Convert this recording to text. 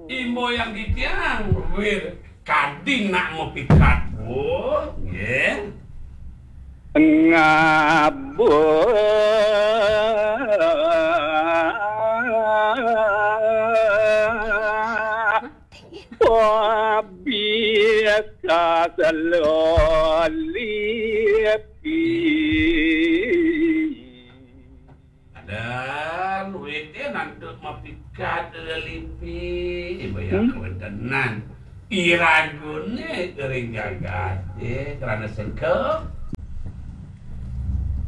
Imo yang dikiang wir kading nak ngopikat bu nggih ngabur biasa selolipi dan wete nanti mapikat lipi bayang kewentenan iragune kering gagat karena sengkep